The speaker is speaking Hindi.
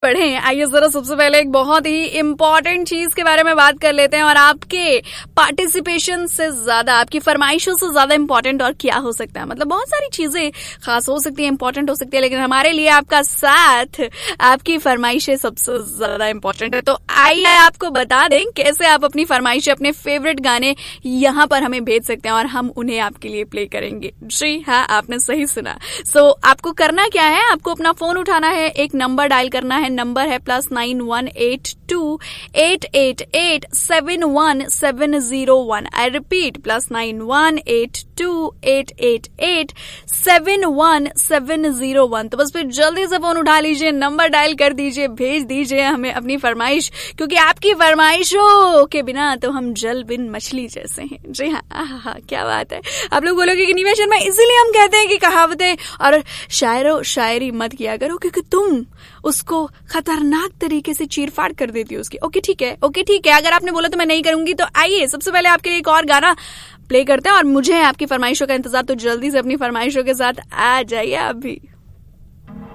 बढ़े, आइए जरा सबसे पहले एक बहुत ही इम्पोर्टेंट चीज के बारे में बात कर लेते हैं। और आपके पार्टिसिपेशन से ज्यादा, आपकी फरमाइशों से ज्यादा इम्पोर्टेंट और क्या हो सकता है? मतलब बहुत सारी चीजें खास हो सकती है, इम्पोर्टेंट हो सकती है, लेकिन हमारे लिए आपका साथ, आपकी फरमाइशें सबसे ज्यादा इम्पोर्टेंट है। तो आइए आपको बता दें कैसे आप अपनी फरमाइशें, अपने फेवरेट गाने यहाँ पर हमें भेज सकते हैं और हम उन्हें आपके लिए प्ले करेंगे। जी हाँ, आपने सही सुना। सो आपको करना क्या है, आपको अपना फोन उठाना है, एक नंबर डायल करना है। नंबर है +918288871701। I repeat, +918288871701। तो बस फिर जल्दी से फोन उठा लीजिए, नंबर डायल कर दीजिए, भेज दीजिए हमें अपनी फरमाइश, क्योंकि आपकी फरमाइशों के बिना तो हम जल बिन मछली जैसे हैं। जी हाँ, क्या बात है। आप लोग बोलोगे कि निवेश शर्मा, इसीलिए हम कहते हैं कि कहावतें और शायरो शायरी मत किया करो, क्योंकि तुम उसको खतरनाक तरीके से चीरफाड़ कर देती हो उसकी। ओके ठीक है, अगर आपने बोला तो मैं नहीं करूंगी। तो आइए सबसे पहले आपके लिए एक और गाना प्ले करते हैं और मुझे आपकी फरमाइशों का इंतजार, तो जल्दी से अपनी फरमाइशों के साथ आ जाइए आप भी।